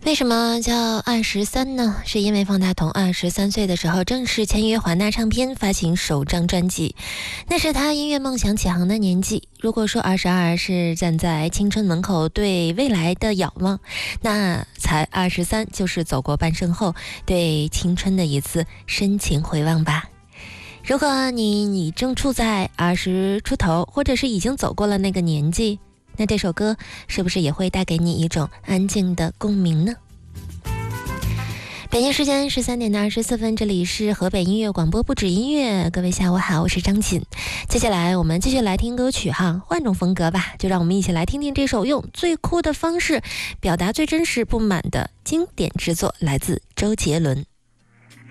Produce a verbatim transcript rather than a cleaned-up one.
为什么叫二十三呢？是因为方大同二十三岁的时候正式签约华纳唱片，发行首张专辑，那是他音乐梦想起航的年纪。如果说二十二是站在青春门口对未来的仰望，那才二十三就是走过半生后对青春的一次深情回望吧。如果你你正处在二十出头，或者是已经走过了那个年纪，那这首歌是不是也会带给你一种安静的共鸣呢？北京时间十三点的二十四分，这里是河北音乐广播不止音乐，各位下午好，我是张锦。接下来我们继续来听歌曲哈，换种风格吧，就让我们一起来听听这首用最酷的方式表达最真实不满的经典之作，来自周杰伦。